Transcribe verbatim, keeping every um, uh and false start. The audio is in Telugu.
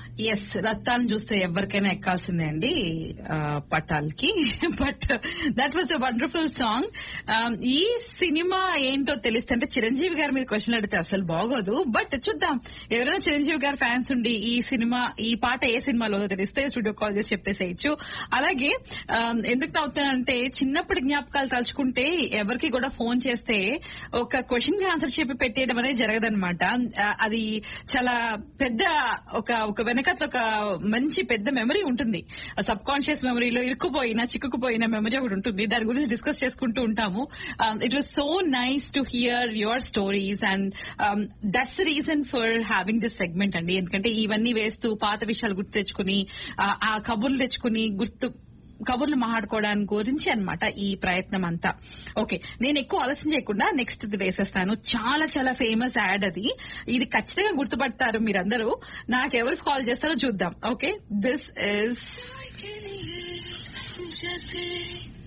ఎస్, రత్తాన్ని చూస్తే ఎవరికైనా ఎక్కాల్సిందే అండి పటాల్కి. But that was a wonderful song. ఈ సినిమా ఏంటో తెలిస్తే, అంటే చిరంజీవి గారి మీద క్వశ్చన్ అడిగితే అసలు బాగోదు. బట్ చూద్దాం, ఎవరైనా చిరంజీవి గారి ఫ్యాన్స్ ఉండి ఈ సినిమా ఈ పాట ఏ సినిమాలో తెలిస్తే స్టూడియో కాల్ చేసి చెప్పేసేయచ్చు. అలాగే ఎందుకు నవ్వుతానంటే, చిన్నప్పటి జ్ఞాపకాలు తలుచుకుంటే ఎవరికి కూడా ఫోన్ చేస్తే ఒక క్వశ్చన్ కి ఆన్సర్ చెప్పి పెట్టేయడం అనేది జరగదనమాట. అది చాలా పెద్ద ఒక ఒక వెనక ఒక మంచి పెద్ద మెమరీ ఉంటుంది. సబ్ కాన్షియస్ మెమరీలో ఇరుక్కుపోయిన చిక్కుకుపోయిన మెమరీ ఒకటి ఉంటుంది. దాని గురించి డిస్కస్ చేసుకుంటూ ఉంటాము. It was so nice to hear your stories and that's the reason for having this segment అండి. ఎందుకంటే ఇవన్నీ వేస్తూ పాత విషయాలు గుర్తు తెచ్చుకుని, ఆ కబుర్లు తెచ్చుకుని గుర్తు కబుర్లు మాట్లాడుకోవడానికి గురించి అన్నమాట ఈ ప్రయత్నం అంతా. ఓకే, నేను ఎక్కువ ఆలస్యం చేయకుండా నెక్స్ట్ వేసేస్తాను. చాలా చాలా ఫేమస్ యాడ్ అది. ఇది ఖచ్చితంగా గుర్తుపడతారు మీరందరూ. నాకెవరు కాల్ చేస్తారో చూద్దాం. Okay, this is